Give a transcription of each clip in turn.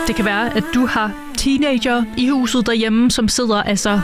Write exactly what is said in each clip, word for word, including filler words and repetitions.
Det kan være, at du har teenager i huset derhjemme, som sidder altså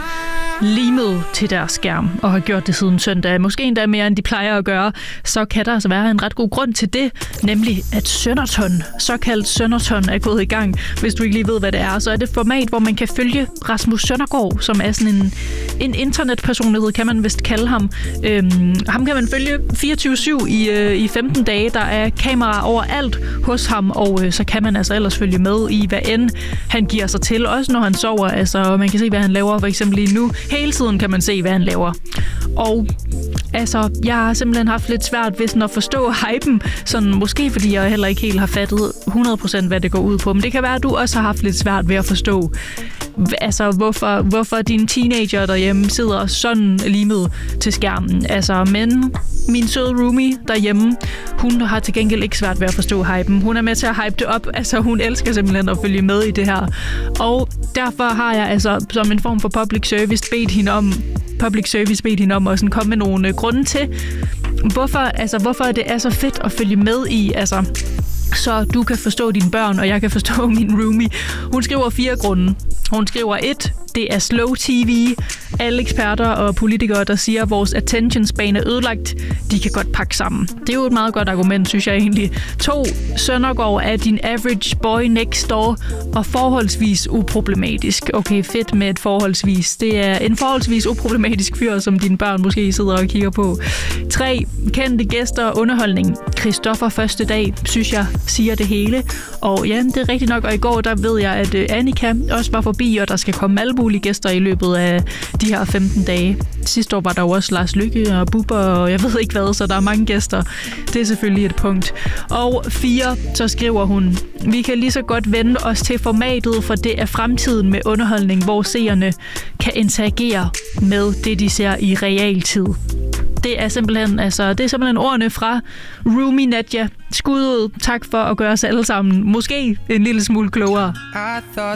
limet til deres skærm og har gjort det siden søndag. Måske endda mere, end de plejer at gøre. Så kan der altså være en ret god grund til det, nemlig at Sønderton, såkaldt Sønderton, er gået i gang. Hvis du ikke lige ved, hvad det er, så er det et format, hvor man kan følge Rasmus Søndergaard, som er sådan en, en internetpersonlighed, kan man vist kalde ham. Øhm, ham kan man følge fireogtyve syv i, øh, i femten dage. Der er kameraer overalt hos ham, og øh, så kan man altså ellers følge med i, hvad end han giver sig til. Også når han sover. Altså, man kan se, hvad han laver, for eksempel lige nu. Hele tiden kan man se, hvad han laver. Og altså, jeg har simpelthen haft lidt svært ved sådan at forstå hypen, sådan måske fordi jeg heller ikke helt har fattet hundrede procent, hvad det går ud på. Men det kan være, at du også har haft lidt svært ved at forstå, altså hvorfor, hvorfor dine teenager derhjemme sidder sådan limet til skærmen. Altså, men min søde roomie derhjemme, hun har til gengæld ikke svært ved at forstå hypen. Hun er med til at hype det op. Altså, hun elsker simpelthen at følge med i det her. Og derfor har jeg altså som en form for public service bedt hende om, public service bedt hende om at sådan komme med nogle øh, grunde til, hvorfor, altså, hvorfor det er så fedt at følge med i, altså, så du kan forstå dine børn, og jeg kan forstå min roomie. Hun skriver fire grunde. Hun skriver et, det er slow T V. Alle eksperter og politikere, der siger, at vores attention span er ødelagt, de kan godt pakke sammen. Det er jo et meget godt argument, synes jeg egentlig. To, Søndergaard er din average boy next door og forholdsvis uproblematisk. Okay, fedt med et forholdsvis. Det er en forholdsvis uproblematisk fyr, som dine børn måske sidder og kigger på. Tre, kendte gæster og underholdning. Christoffer første dag, synes jeg, siger det hele. Og ja, det er rigtigt nok. Og i går, der ved jeg, at Annika også var forbi, og der skal komme alle mulige gæster i løbet af de her femten dage. Sidste år var der jo også Lars Lykke og Bubber, og jeg ved ikke hvad, så der er mange gæster. Det er selvfølgelig et punkt. Og fire, så skriver hun, vi kan lige så godt vende os til formatet, for det er fremtiden med underholdning, hvor seerne kan interagere med det, de ser i realtid. Det er simpelthen, altså, det er simpelthen ordene fra Roomie Nadja. Skud ud. Tak for at gøre os alle sammen måske en lille smule klogere.